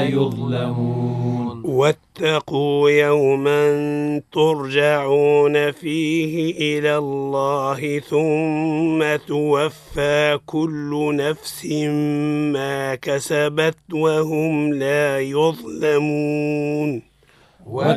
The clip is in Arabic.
يظلمون. واتقوا يوما ترجعون فيه إلى الله ثم توفى كل نفس ما كسبت وهم لا يظلمون.